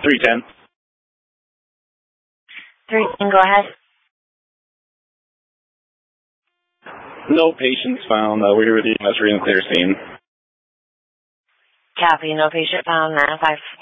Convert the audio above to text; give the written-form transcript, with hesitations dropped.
310. 310, go ahead. No patients found. We're here with the EMS reading clear scene. Copy, no patient found, 905.